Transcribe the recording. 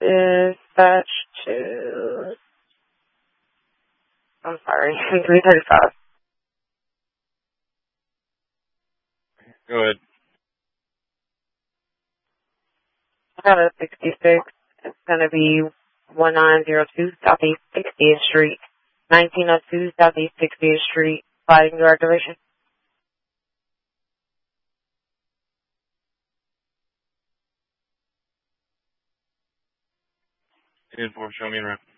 Dispatch to, I'm sorry, 335. Go ahead. I got a 66. It's going to be 1902 Southeast 60th Street, 1902 Southeast 60th Street, sliding direct direction. Inform, show me around.